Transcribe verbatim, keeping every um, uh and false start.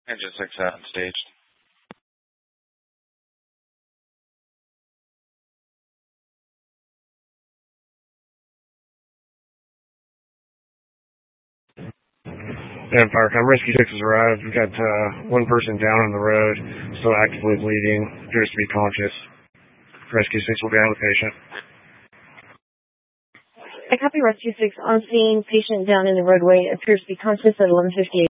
Engine six out and staged. And Firecom, Rescue six has arrived. We've got uh, one person down on the road, still actively bleeding, appears to be conscious. Rescue six will be out with the patient. I copy Rescue six on scene. Patient down in the roadway, appears to be conscious at eleven fifty-eight.